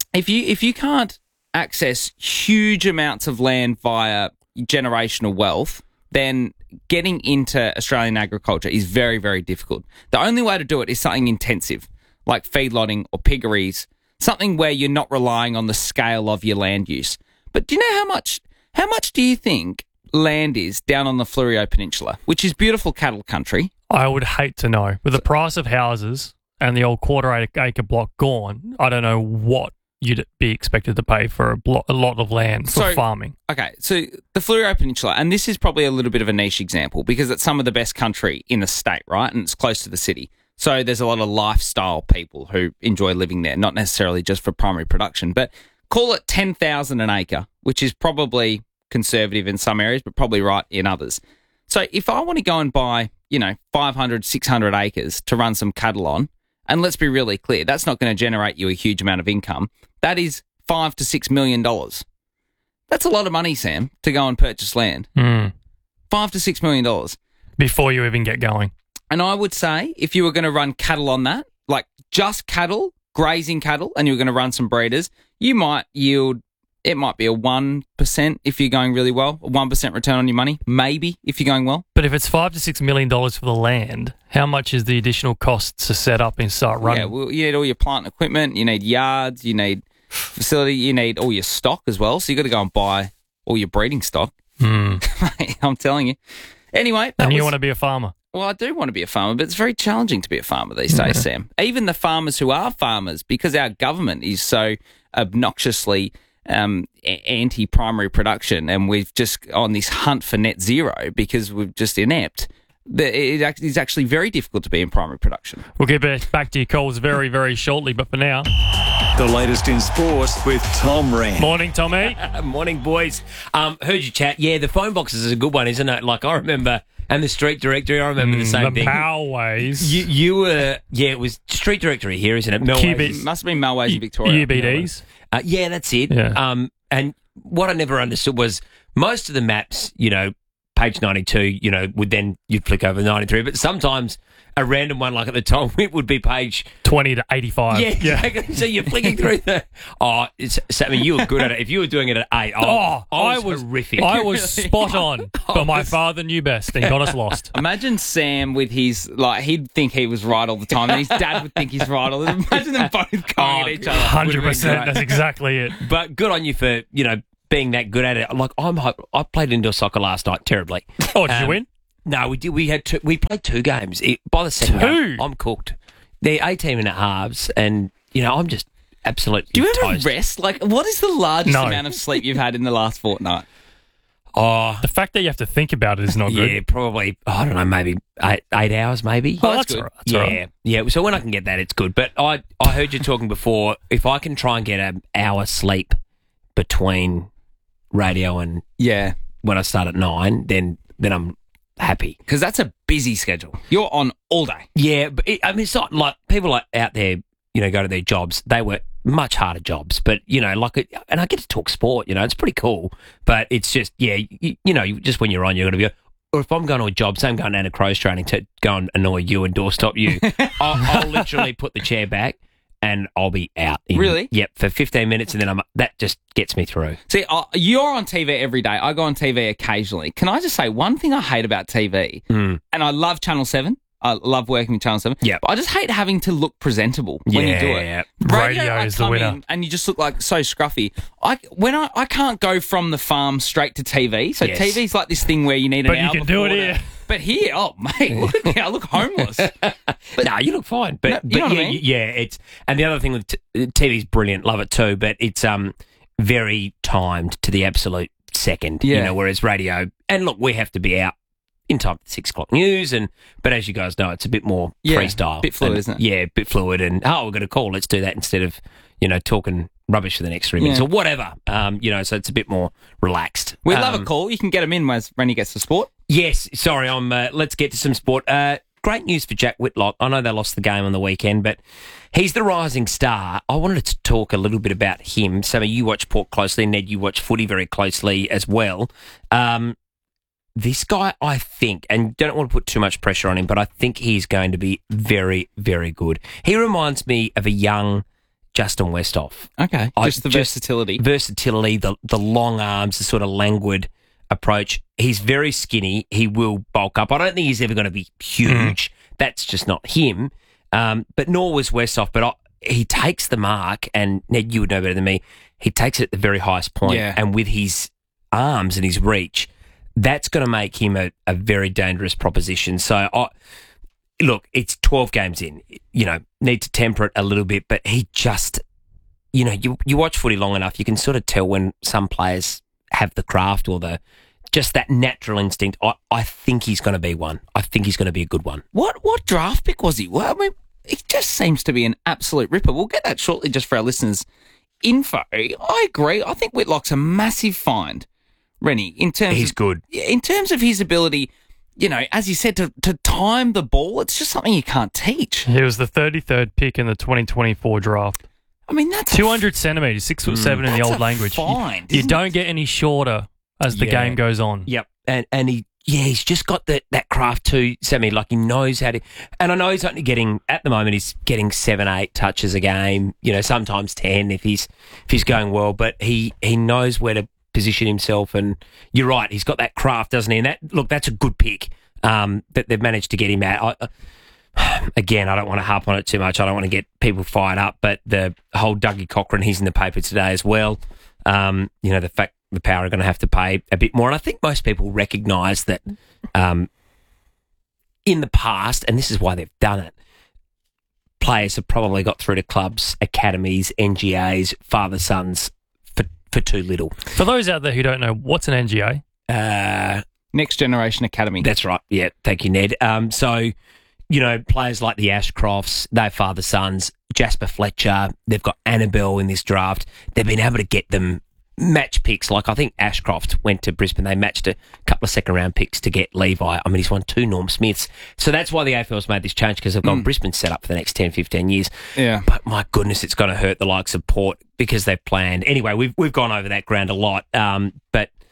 access huge amounts of land via generational wealth, then getting into Australian agriculture is very, very difficult. The only way to do it is something intensive, like feedlotting or piggeries, something where you're not relying on the scale of your land use. But do you know how much do you think land is down on the Fleurieu Peninsula, which is beautiful cattle country? I would hate to know. With the price of houses and the old quarter-acre block gone, I don't know what you'd be expected to pay for a lot of land for farming. Okay, so the Fleurieu Peninsula, and this is probably a little bit of a niche example because it's some of the best country in the state, right? And it's close to the city. So there's a lot of lifestyle people who enjoy living there, not necessarily just for primary production, but call it 10,000 an acre, which is probably conservative in some areas, but probably right in others. So if I want to go and buy, 500, 600 acres to run some cattle on, and let's be really clear, that's not going to generate you a huge amount of income. That is $5 to $6 million. That's a lot of money, Sam, to go and purchase land. $5 to $6 million. Before you even get going. And I would say if you were going to run cattle on that, like just cattle, grazing cattle, and you were going to run some breeders, you might yield, it might be a 1% if you're going really well, a 1% return on your money, maybe if you're going well. But if it's $5 to $6 million for the land, how much is the additional cost to set up and start running? Yeah, well, you need all your plant and equipment, you need yards, you need facility, you need all your stock as well. So you got to go and buy all your breeding stock. I'm telling you. Anyway. And you want to be a farmer? Well, I do want to be a farmer, but it's very challenging to be a farmer these days, Sam. Even the farmers who are farmers, because our government is so obnoxiously anti-primary production and we've just on this hunt for net zero because we're just inept, it is actually very difficult to be in primary production. We'll get back to your calls very, very shortly, but for now... The latest in sports with Tom Wren. Morning, Tommy. Morning, boys. Heard you chat. Yeah, the phone boxes is a good one, isn't it? Like, I remember... And the street directory, I remember the same thing. The Malways. You were... Yeah, it was street directory here, isn't it? It must have been Malways in Victoria. UBDs. Yeah, that's it. Yeah. And what I never understood was most of the maps, page 92, you'd flick over 93. But sometimes a random one, like at the time, it would be page 20 to 85. Yeah, exactly. So you're flicking through Sammy, you were good at it. If you were doing it at 8, I was horrific. I was spot on, but my father knew best and got us lost. Imagine Sam with his, he'd think he was right all the time, and his dad would think he's right all the time. Imagine them both going at each other. 100%, that's exactly it. But good on you for, being that good at it. I played indoor soccer last night terribly. Oh, did you win? No, we did. We played 2 games. By the second game, I'm cooked. They're 18-minute halves, and I'm just absolutely. Do you ever toast. rest? What is the largest amount of sleep you've had in the last fortnight? Oh, the fact that you have to think about it is not good. Yeah, probably. I don't know, maybe 8 hours, maybe. Oh, that's good. That's all right. Yeah. So when I can get that, it's good. But I heard you talking before. If I can try and get an hour sleep between radio and when I start at 9, then I'm happy, because that's a busy schedule. You're on all day. Yeah, but it's not like people out there, go to their jobs. They work much harder jobs, but and I get to talk sport. It's pretty cool. But it's just just when you're on, you're going to be. Or if I'm going to a job, say I'm going down to Crows training to go and annoy you and doorstop you, I'll literally put the chair back. And I'll be out. Really? Yep, for 15 minutes, and then that just gets me through. See, you're on TV every day. I go on TV occasionally. Can I just say one thing I hate about TV? And I love Channel 7. I love working with Channel 7. Yeah. But I just hate having to look presentable when you do it. Yeah. Radio is the winner. And you just look so scruffy. I can't go from the farm straight to TV. So TV's like this thing where you need an hour. But you can do it here. But here, mate, look at me. I look homeless. No, you look fine. But you know what I mean? It's and the other thing with TV's brilliant, love it too. But it's very timed to the absolute second. Yeah. Whereas radio, and look, we have to be out in time for the 6 o'clock news, but as you guys know, it's a bit more freestyle, bit fluid, isn't it? Yeah, a bit fluid. And we're going to call. Let's do that instead of talking rubbish for the next 3 minutes or whatever. So it's a bit more relaxed. We love a call. You can get them in when he gets to sport. Yes, sorry, let's get to some sport. Great news for Jack Whitlock. I know they lost the game on the weekend, but he's the rising star. I wanted to talk a little bit about him. Sammy, you watch Port closely. Ned, you watch footy very closely as well. This guy, I think, and don't want to put too much pressure on him, but I think he's going to be very, very good. He reminds me of a young Justin Westhoff. Okay, versatility. Versatility, the long arms, the sort of languid approach. He's very skinny. He will bulk up. I don't think he's ever going to be huge. That's just not him. But nor was Westhoff. But he takes the mark, and Ned, you would know better than me, he takes it at the very highest point. Yeah. And with his arms and his reach, that's going to make him a very dangerous proposition. So, look, it's 12 games in. Need to temper it a little bit, but he just, you watch footy long enough, you can sort of tell when some players have the craft or just that natural instinct. I think he's going to be one. I think he's going to be a good one. What draft pick was he? Well, I mean, it just seems to be an absolute ripper. We'll get that shortly just for our listeners' info. I agree. I think Whitlock's a massive find, Rennie. He's good. In terms of his ability, as you said, to time the ball, it's just something you can't teach. He was the 33rd pick in the 2024 draft. I mean, that's 200 centimetres, 6'7" in the old language. Find, you don't get any shorter as the game goes on. Yep, and he's just got that craft too, Sammy. Like he knows how to. And I know he's only getting at the moment. He's getting 7-8 touches a game. Sometimes 10 if he's going well. But he knows where to position himself. And you're right, he's got that craft, doesn't he? And that's a good pick that they've managed to get him at. Again, I don't want to harp on it too much. I don't want to get people fired up, but the whole Dougie Cochran, he's in the paper today as well. The fact the Power are going to have to pay a bit more. And I think most people recognise that in the past, and this is why they've done it, players have probably got through to clubs, academies, NGAs, father-sons for too little. For those out there who don't know, what's an NGA? Next Generation Academy. That's right. Yeah, thank you, Ned. So... players like the Ashcrofts, they're father-sons, Jasper Fletcher, they've got Annabelle in this draft. They've been able to get them match picks. Like I think Ashcroft went to Brisbane. They matched a couple of second-round picks to get Levi. I mean, he's won 2 Norm Smiths. So that's why the AFL's made this change, because they've got Brisbane set up for the next 10, 15 years. Yeah. But my goodness, it's going to hurt the likes of Port because they've planned. Anyway, we've gone over that ground a lot. But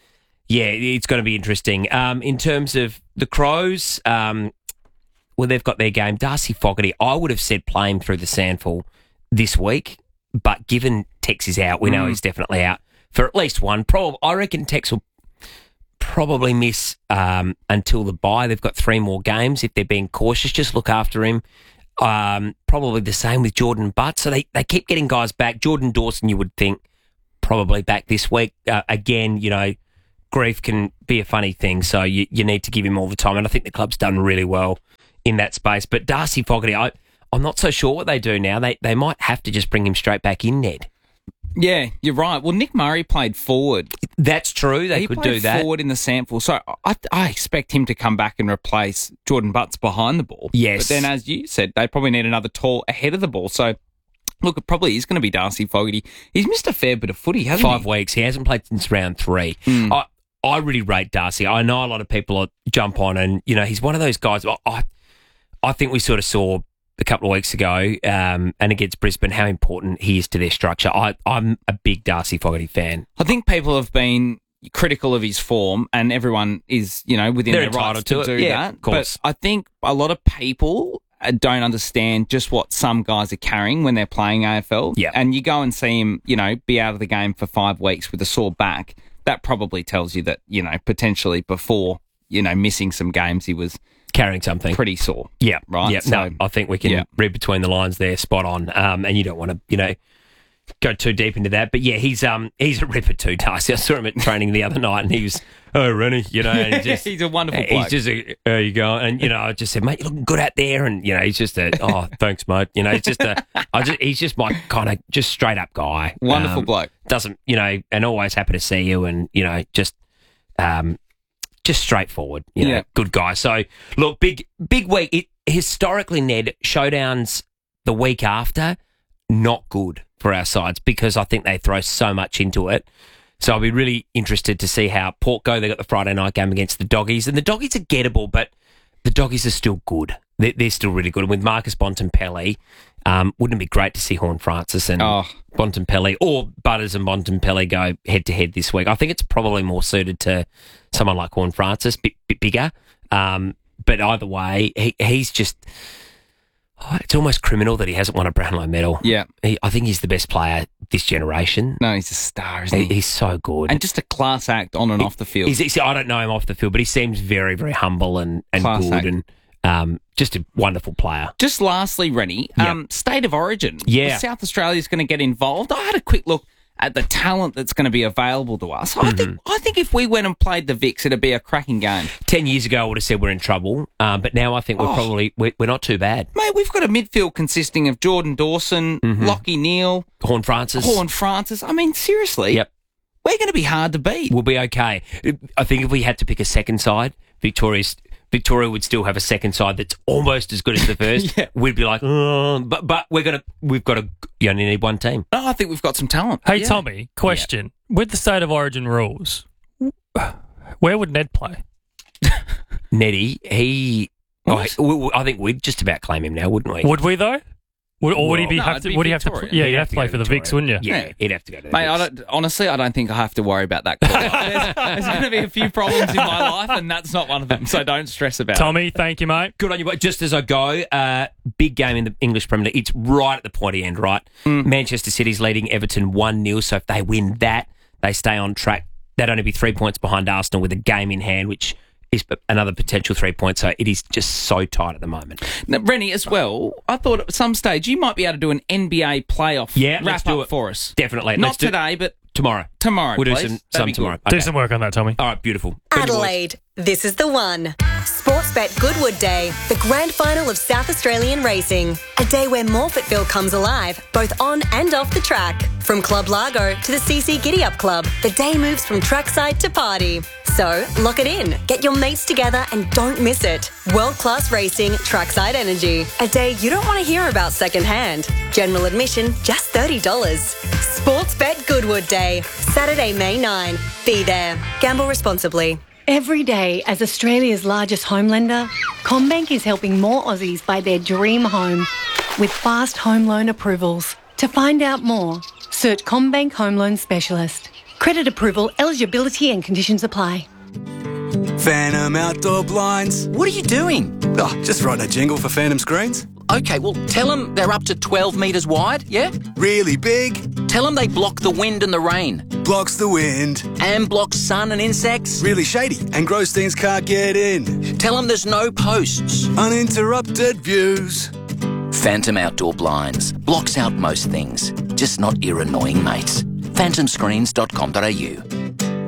Yeah, it's going to be interesting. In terms of the Crows, they've got their game. Darcy Fogarty, I would have said play him through the SANFL this week, but given Tex is out, we know he's definitely out for at least one. I reckon Tex will probably miss until the bye. They've got 3 more games. If they're being cautious, just look after him. Probably the same with Jordan Butt. So they keep getting guys back. Jordan Dawson, you would think, probably back this week. Again, grief can be a funny thing, so you need to give him all the time. And I think the club's done really well in that space. But Darcy Fogarty, I'm not so sure what they do now. They might have to just bring him straight back in, Ned. Yeah, you're right. Well, Nick Murray played forward. That's true. They could do that. He played forward in the SANFL. So I expect him to come back and replace Jordan Butts behind the ball. Yes. But then, as you said, they probably need another tall ahead of the ball. So, look, it probably is going to be Darcy Fogarty. He's missed a fair bit of footy, hasn't he? 5 weeks. He hasn't played since round 3. I really rate Darcy. I know a lot of people jump on and, he's one of those guys. I think we sort of saw a couple of weeks ago and against Brisbane how important he is to their structure. I'm a big Darcy Fogarty fan. I think people have been critical of his form and everyone is, within their rights to do that. Of course. But I think a lot of people don't understand just what some guys are carrying when they're playing AFL. Yeah. And you go and see him, be out of the game for 5 weeks with a sore back. That probably tells you that, potentially before, missing some games, he was carrying something pretty sore. Yeah. Right. Yeah. So, I think we can read between the lines there, spot on. And you don't want to, go too deep into that. But yeah, he's a ripper too, Darcy. I saw him at training the other night and he was, Rennie, and he's a wonderful bloke. He's just there you go. And, I just said, mate, you're looking good out there. And, he's just thanks, mate. He's just my kind of just straight up guy. Wonderful bloke. Doesn't, and always happy to see you and, just straightforward, good guy. So, look, big week. Historically, Ned, showdowns the week after, not good for our sides because I think they throw so much into it. So I'll be really interested to see how Port go. They got the Friday night game against the Doggies, and the Doggies are gettable, but the Doggies are still good. They're still really good. And with Marcus Bontempelli, wouldn't it be great to see Horne-Francis and Bontempelli or Butters and Bontempelli go head-to-head this week? I think it's probably more suited to someone like Horne-Francis, bit bigger. But either way, he's just... it's almost criminal that he hasn't won a Brownlow medal. Yeah. I think he's the best player this generation. No, he's a star, isn't he? He's so good. And just a class act on and off the field. I don't know him off the field, but he seems very, very humble and class good act. And just a wonderful player. Just lastly, Rennie, State of Origin. Yeah. South Australia is going to get involved. I had a quick look at the talent that's going to be available to us. I think if we went and played the Vicks, it'd be a cracking game. 10 years ago, I would have said we're in trouble, but now I think we're not too bad. Mate, we've got a midfield consisting of Jordan Dawson, Lockie Neal, Horne-Francis. I mean, seriously, we're going to be hard to beat. We'll be okay. I think if we had to pick a second side, Victoria would still have a second side that's almost as good as the first. We'd be like, but we've got to. You only need one team. I think we've got some talent. Hey, Tommy, question: with the State of Origin rules, where would Ned play? Neddy, I think we'd just about claim him now, wouldn't we? Would we though? Would he have to? Would he have to? Yeah, you'd have to play for the Vicks, wouldn't you? Yeah, he'd have to go to the Mate, Vicks. I don't think I have to worry about that call. There's going to be a few problems in my life, and that's not one of them, so don't stress about it. Tommy, thank you, mate. Good on you. But just as I go, big game in the English Premier League. It's right at the pointy end, right? Manchester City's leading Everton 1-0, so if they win that, they stay on track. They'd only be 3 points behind Arsenal with a game in hand, which is another potential 3 points. So it is just so tight at the moment. Now, Rennie, as well, I thought at some stage you might be able to do an NBA playoff wrap-up for us. Definitely. Not today, but tomorrow. Tomorrow, we'll please. do some tomorrow. Do some work on that, Tommy. All right, beautiful. Adelaide, this is the one. Sportsbet Goodwood Day, the grand final of South Australian racing. A day where Morfettville comes alive, both on and off the track. From Club Largo to the CC Giddy Up Club, the day moves from trackside to party. So, lock it in, get your mates together and don't miss it. World-class racing, trackside energy. A day you don't want to hear about secondhand. General admission, just $30. Sportsbet Goodwood Day, Saturday, May 9. Be there. Gamble responsibly. Every day, as Australia's largest home lender, CommBank is helping more Aussies buy their dream home with fast home loan approvals. To find out more, search CommBank Home Loan Specialist. Credit approval, eligibility and conditions apply. Phantom Outdoor Blinds. What are you doing? Oh, just writing a jingle for Phantom Screens. Okay, well, tell them they're up to 12 metres wide, yeah? Really big. Tell them they block the wind and the rain. Blocks the wind. And blocks sun and insects. Really shady, and Grossteins can't get in. Tell them there's no posts. Uninterrupted views. Phantom Outdoor Blinds. Blocks out most things, just not your annoying mates. phantomscreens.com.au.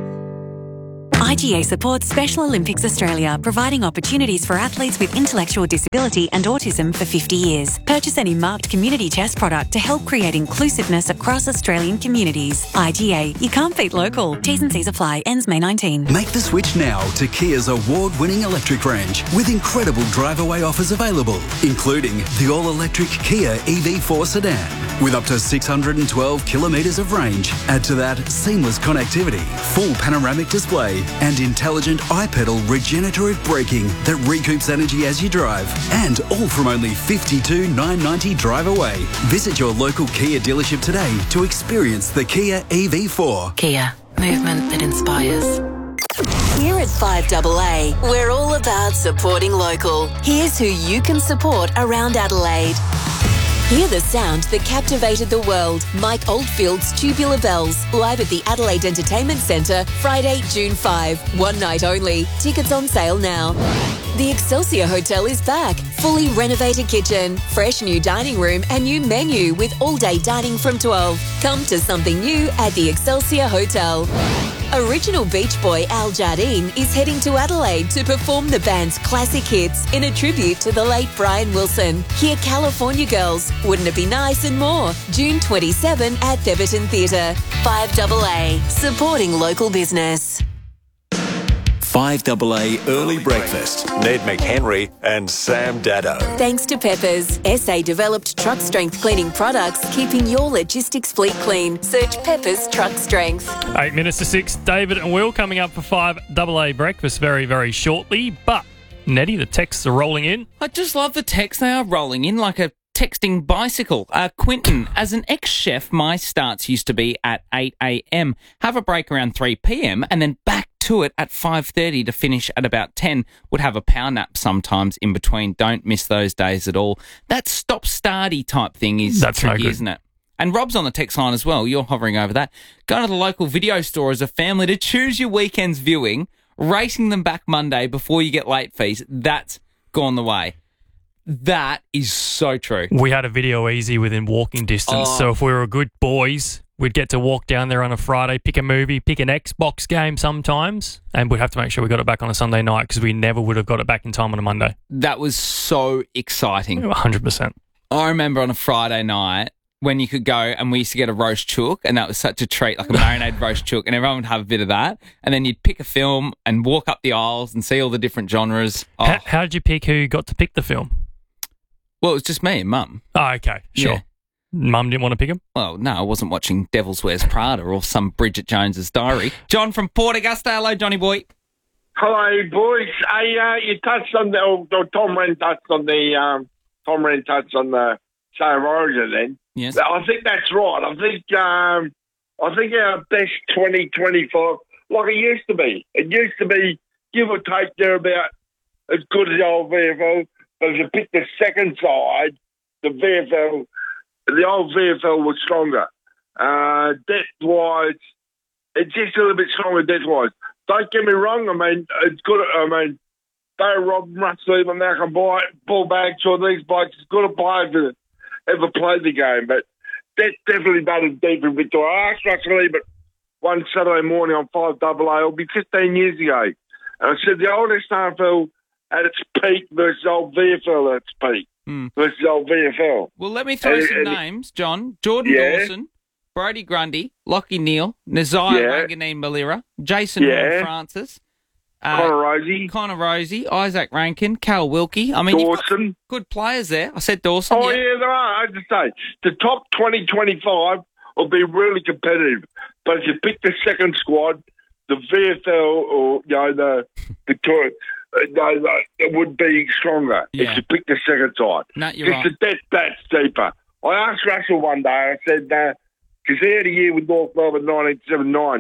IGA supports Special Olympics Australia, providing opportunities for athletes with intellectual disability and autism for 50 years. Purchase any marked community chest product to help create inclusiveness across Australian communities. IGA, you can't beat local. T's and C's apply. Ends May 19. Make the switch now to Kia's award-winning electric range with incredible drive-away offers available, including the all-electric Kia EV4 sedan with up to 612 kilometres of range. Add to that seamless connectivity, full panoramic display and intelligent iPedal regenerative braking that recoups energy as you drive. And all from only $52,990 drive away. Visit your local Kia dealership today to experience the Kia EV4. Kia, movement that inspires. Here at 5AA, we're all about supporting local. Here's who you can support around Adelaide. Hear the sound that captivated the world. Mike Oldfield's Tubular Bells, live at the Adelaide Entertainment Centre, Friday, June 5. One night only. Tickets on sale now. The Excelsior Hotel is back. Fully renovated kitchen, fresh new dining room and new menu with all-day dining from 12. Come to something new at the Excelsior Hotel. Original Beach Boy Al Jardine is heading to Adelaide to perform the band's classic hits in a tribute to the late Brian Wilson. Hear California Girls, Wouldn't It Be Nice and more. June 27 at Theberton Theatre. 5AA, supporting local business. 5AA Early Breakfast. Ned McHenry and Sam Dado. Thanks to Peppers, SA-developed truck strength cleaning products, keeping your logistics fleet clean. Search Peppers Truck Strength. 8 minutes to 6. David and Will coming up for 5AA Breakfast very, very shortly. But, Nettie, the texts are rolling in. I just love the texts. They are rolling in like a texting bicycle. Quinton, as an ex-chef, my starts used to be at 8 a.m. Have a break around 3 p.m. and then back to it at 5:30 to finish at about 10. Would have a power nap sometimes in between. Don't miss those days at all. That stop-starty type thing is tricky, isn't it? And Rob's on the text line as well. You're hovering over that. Go to the local video store as a family to choose your weekend's viewing, racing them back Monday before you get late fees. That's gone the way. That is so true. We had a video easy within walking distance, so if we were good boys, we'd get to walk down there on a Friday, pick a movie, pick an Xbox game sometimes, and we'd have to make sure we got it back on a Sunday night because we never would have got it back in time on a Monday. That was so exciting. 100%. I remember on a Friday night when you could go and we used to get a roast chook, and that was such a treat, like a marinated roast chook, and everyone would have a bit of that, and then you'd pick a film and walk up the aisles and see all the different genres. How did you pick who got to pick the film? Well, it was just me and Mum. Oh, okay, sure. Yeah. Mum didn't want to pick him? Well, no, I wasn't watching Devil's Wears Prada or some Bridget Jones's Diary. John from Port Augusta. Hello, Johnny boy. Hello, boys. Hey, you touched on Tom Wren touched on the State of Origin then. Yes. I think that's right. I think our best 2025, like it used to be. It used to be, give or take, they're about as good as the old VFL. But if you pick the second side, the old VFL was stronger. Depth-wise, it's just a little bit stronger depth-wise. Don't get me wrong, I mean, it's good. I mean, Barry Rob, Russell, even Malcolm Ball Bags, all these blokes, it's good players that ever played the game, but that's definitely better deep in Victoria. I asked Russell Ebert one Saturday morning on 5AA, it'll be 15 years ago, and I said the oldest AFL at its peak versus old VFL at its peak versus old VFL. Well, let me throw some names, John. Jordan Dawson, Brodie Grundy, Lachie Neale, Nazire Wanganeen-Malira, Jason Francis, Connor Rozee, Isaac Rankin, Cal Wilkie. I mean, Dawson. Good players there. I said Dawson. Oh, yeah, there are. I have to say, the top 2025 will be really competitive. But if you pick the second squad, the VFL or, the Victoria, it would be stronger if you pick the second side. No, you're right. That's deeper. I asked Russell one day, I said, because he had a year with North Melbourne 1979,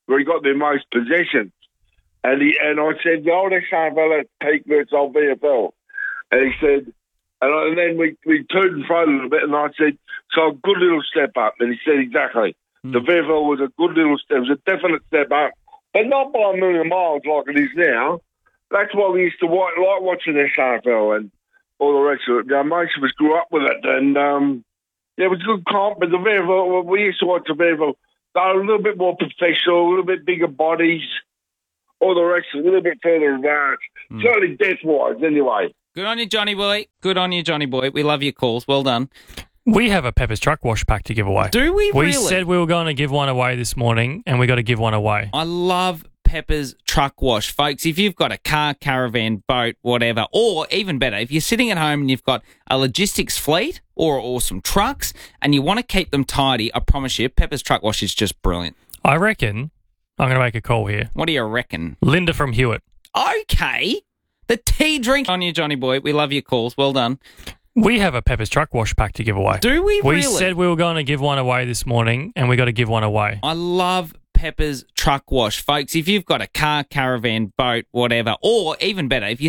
where he got the most possessions. And I said, the old SANFL at peak versus old VFL. And he said, and then we turned and fro a little bit, and I said, so a good little step up. And he said, exactly. The VFL was a good little step. It was a definite step up, but not by a million miles like it is now. That's why we used to like watching the SANFL and all the rest of it. Most of us grew up with it. And, it was a good comp, but the VFL, we used to watch the VFL. They were a little bit more professional, a little bit bigger bodies. All the rest is a little bit further advanced. Certainly death-wise, anyway. Good on you, Johnny boy. Good on you, Johnny boy. We love your calls. Well done. We have a Pepper's Truck Wash pack to give away. Do we really? We said we were going to give one away this morning, and we got to give one away. I love Pepper's Truck Wash, folks. If you've got a car, caravan, boat, whatever, or even better, if you're sitting at home and you've got a logistics fleet or some trucks and you want to keep them tidy, I promise you, Pepper's Truck Wash is just brilliant. I reckon I'm going to make a call here. What do you reckon? Linda from Hewitt. Okay. The tea drink on you, Johnny boy. We love your calls. Well done. We have a Pepper's Truck Wash pack to give away. Do we really? We said we were going to give one away this morning, and we got to give one away. I love Pepper's Truck Wash, folks. If you've got a car, caravan, boat, whatever, or even better, if you